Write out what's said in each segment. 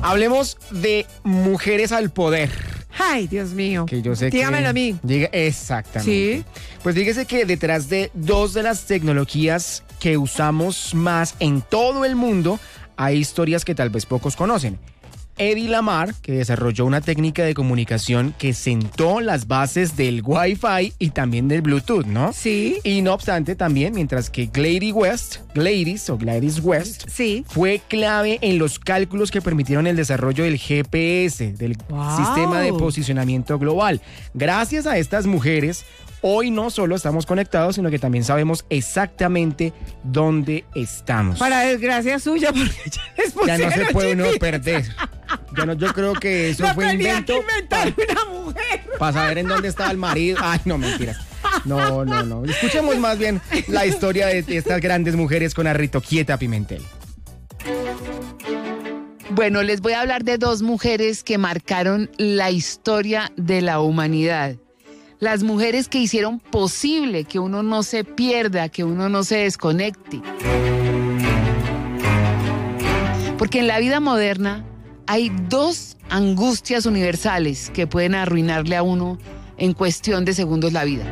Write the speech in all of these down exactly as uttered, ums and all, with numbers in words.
Hablemos de mujeres al poder. Ay, Dios mío. Que yo sé Dígamelo que... a mí. Diga, exactamente. Sí. Pues fíjese que detrás de dos de las tecnologías que usamos más en todo el mundo, hay historias que tal vez pocos conocen. Hedy Lamarr, que desarrolló una técnica de comunicación que sentó las bases del Wi-Fi y también del Bluetooth, ¿no? Sí. Y no obstante, también, mientras que Gladys West, Gladys o Gladys West, Sí. fue clave en los cálculos que permitieron el desarrollo del G P S, del Wow. sistema de posicionamiento global. Gracias a estas mujeres, hoy no solo estamos conectados, sino que también sabemos exactamente dónde estamos. Para desgracia suya, porque ya les Ya no se pusieron puede uno G P S. perder. Ya no, yo creo que eso No fue tenía invento que inventar una mujer. para saber en dónde estaba el marido. Ay, no, mentiras. No, no, no. Escuchemos más bien la historia de estas grandes mujeres con Arrito Quieta Pimentel. Bueno, les voy a hablar de dos mujeres que marcaron la historia de la humanidad. Las mujeres que hicieron posible que uno no se pierda, que uno no se desconecte. Porque en la vida moderna hay dos angustias universales que pueden arruinarle a uno en cuestión de segundos la vida.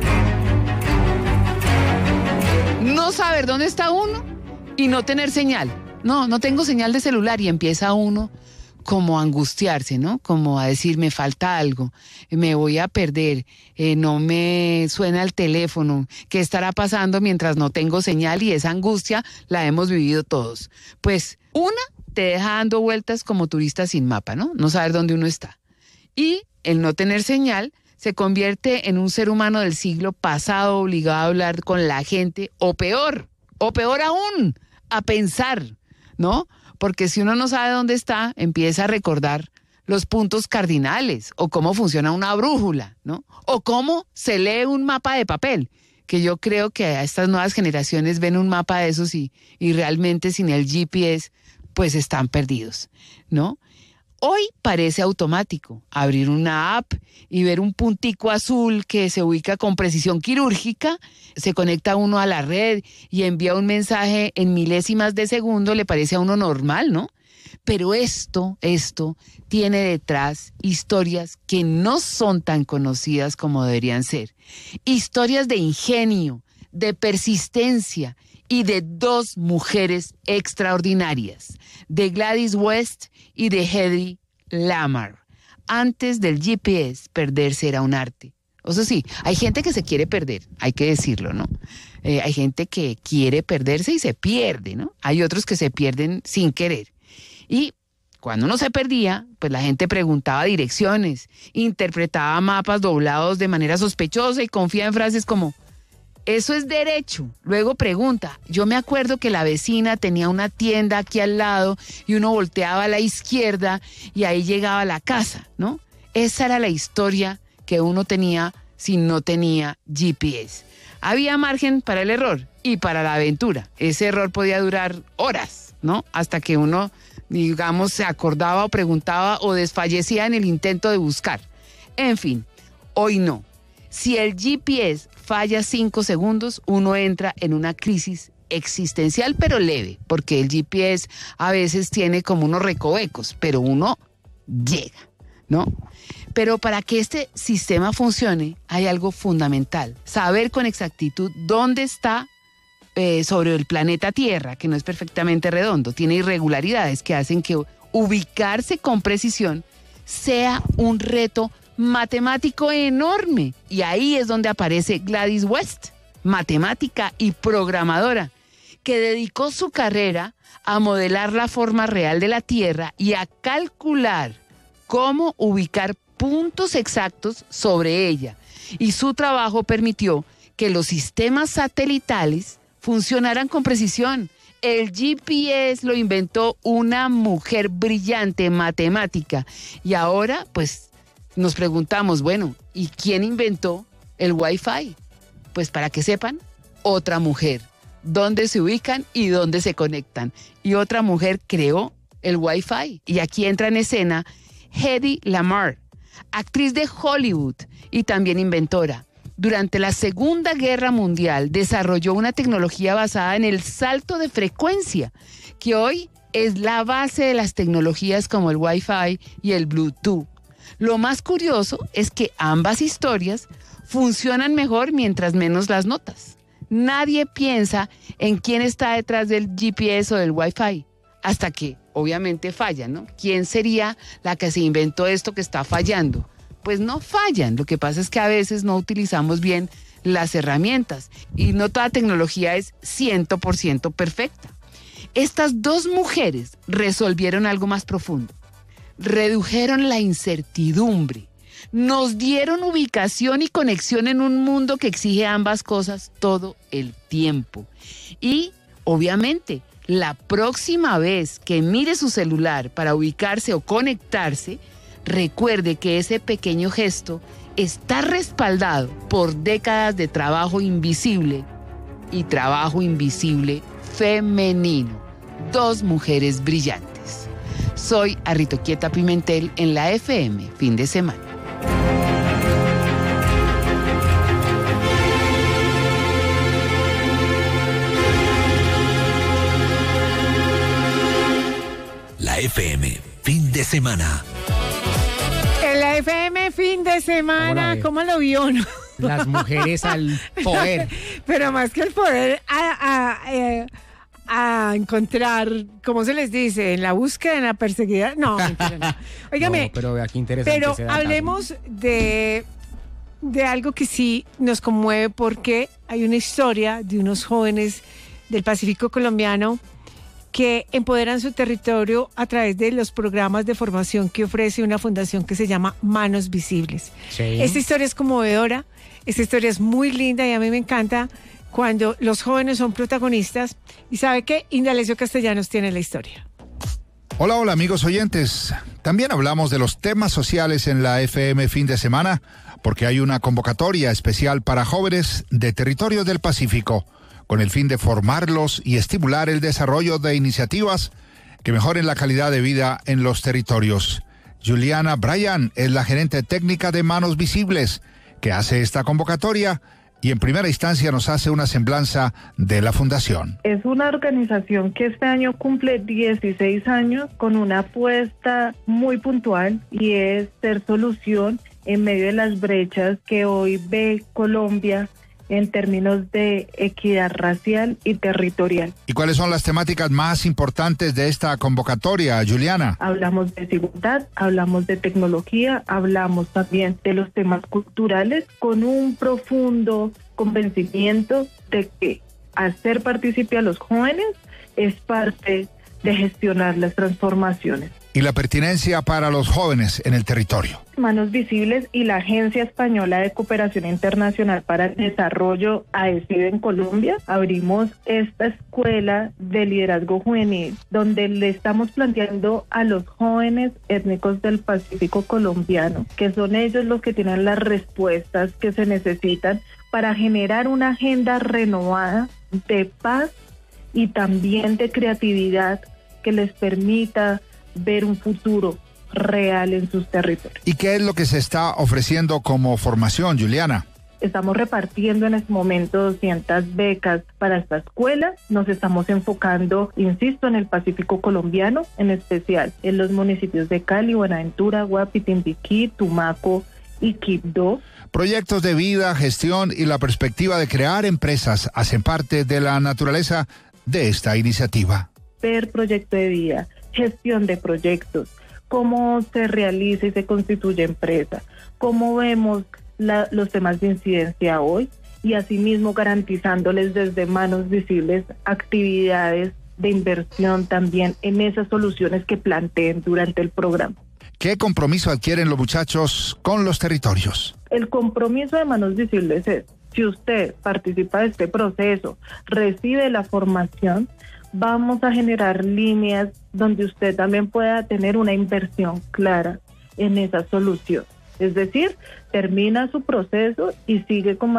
No saber dónde está uno y no tener señal. No, no tengo señal de celular y empieza uno como a angustiarse, ¿no? Como a decir, me falta algo, me voy a perder, eh, no me suena el teléfono, ¿qué estará pasando mientras no tengo señal? Y esa angustia la hemos vivido todos. Pues una te deja dando vueltas como turista sin mapa, ¿no? No saber dónde uno está. Y el no tener señal se convierte en un ser humano del siglo pasado obligado a hablar con la gente, o peor, o peor aún, a pensar, ¿no? Porque si uno no sabe dónde está, empieza a recordar los puntos cardinales, o cómo funciona una brújula, ¿no? O cómo se lee un mapa de papel, que yo creo que a estas nuevas generaciones ven un mapa de esos y, y realmente sin el G P S, pues están perdidos, ¿no? Hoy parece automático abrir una app y ver un puntico azul que se ubica con precisión quirúrgica, se conecta uno a la red y envía un mensaje en milésimas de segundo, le parece a uno normal, ¿no? Pero esto, esto tiene detrás historias que no son tan conocidas como deberían ser. Historias de ingenio, de persistencia y de dos mujeres extraordinarias, de Gladys West y de Hedy Lamarr. Antes del G P S, perderse era un arte. Eso sí, hay gente que se quiere perder, hay que decirlo, ¿no? Eh, hay gente que quiere perderse y se pierde, ¿no? Hay otros que se pierden sin querer. Y cuando uno se perdía, pues la gente preguntaba direcciones, interpretaba mapas doblados de manera sospechosa y confía en frases como: eso es derecho. Luego pregunta, yo me acuerdo que la vecina tenía una tienda aquí al lado y uno volteaba a la izquierda y ahí llegaba a la casa, ¿no? Esa era la historia que uno tenía si no tenía G P S. Había margen para el error y para la aventura. Ese error podía durar horas, ¿no? Hasta que uno, digamos, se acordaba o preguntaba o desfallecía en el intento de buscar. En fin, hoy no. Si el G P S falla cinco segundos, uno entra en una crisis existencial, pero leve, porque el G P S a veces tiene como unos recovecos, pero uno llega, ¿no? Pero para que este sistema funcione, hay algo fundamental: saber con exactitud dónde está eh, sobre el planeta Tierra, que no es perfectamente redondo, tiene irregularidades que hacen que ubicarse con precisión sea un reto matemático enorme. Y ahí es donde aparece Gladys West, matemática y programadora, que dedicó su carrera a modelar la forma real de la Tierra y a calcular cómo ubicar puntos exactos sobre ella. Y su trabajo permitió que los sistemas satelitales funcionaran con precisión. El G P S lo inventó una mujer brillante, matemática. Y ahora, pues, nos preguntamos, bueno, ¿y quién inventó el Wi-Fi? Pues para que sepan, otra mujer. ¿Dónde se ubican y dónde se conectan? Y otra mujer creó el Wi-Fi. Y aquí entra en escena Hedy Lamarr, actriz de Hollywood y también inventora. Durante la Segunda Guerra Mundial desarrolló una tecnología basada en el salto de frecuencia, que hoy es la base de las tecnologías como el Wi-Fi y el Bluetooth. Lo más curioso es que ambas historias funcionan mejor mientras menos las notas. Nadie piensa en quién está detrás del G P S o del Wi-Fi, hasta que obviamente fallan, ¿no? ¿Quién sería la que se inventó esto que está fallando? Pues no fallan, lo que pasa es que a veces no utilizamos bien las herramientas y no toda tecnología es cien por ciento perfecta. Estas dos mujeres resolvieron algo más profundo. Redujeron la incertidumbre. Nos dieron ubicación y conexión en un mundo que exige ambas cosas todo el tiempo. Y, obviamente, la próxima vez que mire su celular para ubicarse o conectarse, recuerde que ese pequeño gesto está respaldado por décadas de trabajo invisible y trabajo invisible femenino. Dos mujeres brillantes. Soy Arritoquieta Pimentel en la F M, fin de semana. La F M, fin de semana. En la F M, fin de semana, ¿cómo lo vio? ¿No? Las mujeres al poder. Pero más que el poder, a, a, eh, a encontrar, ¿cómo se les dice? En la búsqueda, en la perseguida. No, mentira, no. Óigame, No, pero vea qué interesante. pero ese dato. hablemos de, de algo que sí nos conmueve, porque hay una historia de unos jóvenes del Pacífico colombiano que empoderan su territorio a través de los programas de formación que ofrece una fundación que se llama Manos Visibles. Sí. Esta historia es conmovedora, esta historia es muy linda y a mí me encanta cuando los jóvenes son protagonistas. ¿Y sabe qué? Indalecio Castellanos tiene la historia. Hola, hola amigos oyentes. También hablamos de los temas sociales en la F M fin de semana, porque hay una convocatoria especial para jóvenes de territorios del Pacífico, con el fin de formarlos y estimular el desarrollo de iniciativas que mejoren la calidad de vida en los territorios. Juliana Bryan es la gerente técnica de Manos Visibles, que hace esta convocatoria y en primera instancia nos hace una semblanza de la fundación. Es una organización que este año cumple dieciséis años con una apuesta muy puntual, y es ser solución en medio de las brechas que hoy ve Colombia en términos de equidad racial y territorial. ¿Y cuáles son las temáticas más importantes de esta convocatoria, Juliana? Hablamos de desigualdad, hablamos de tecnología, hablamos también de los temas culturales, con un profundo convencimiento de que hacer partícipe a los jóvenes es parte de gestionar las transformaciones. Y la pertinencia para los jóvenes en el territorio. Manos Visibles y la Agencia Española de Cooperación Internacional para el Desarrollo, AECID, en Colombia, abrimos esta escuela de liderazgo juvenil, donde le estamos planteando a los jóvenes étnicos del Pacífico colombiano, que son ellos los que tienen las respuestas que se necesitan para generar una agenda renovada de paz y también de creatividad que les permita ver un futuro real en sus territorios. ¿Y qué es lo que se está ofreciendo como formación, Juliana? Estamos repartiendo en este momento doscientas becas para esta escuela. Nos estamos enfocando, insisto, en el Pacífico colombiano, en especial en los municipios de Cali, Buenaventura, Guapi, Timbiquí, Tumaco y Quibdó. Proyectos de vida, gestión y la perspectiva de crear empresas hacen parte de la naturaleza de esta iniciativa. Ver proyecto de vida, gestión de proyectos, cómo se realiza y se constituye empresa, cómo vemos la, los temas de incidencia hoy, y asimismo garantizándoles desde Manos Visibles actividades de inversión también en esas soluciones que planteen durante el programa. ¿Qué compromiso adquieren los muchachos con los territorios? El compromiso de Manos Visibles es, si usted participa de este proceso, recibe la formación, vamos a generar líneas donde usted también pueda tener una inversión clara en esa solución. Es decir, termina su proceso y sigue con